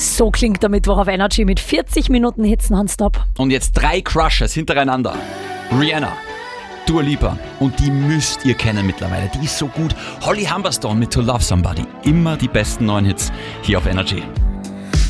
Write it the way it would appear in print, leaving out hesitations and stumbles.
So klingt der Mittwoch auf Energy mit 40 Minuten Hits nonstop. Und jetzt 3 Crushes hintereinander. Rihanna, Dua Lipa und die müsst ihr kennen mittlerweile. Die ist so gut. Holly Humberstone mit To Love Somebody. Immer die besten neuen Hits hier auf Energy.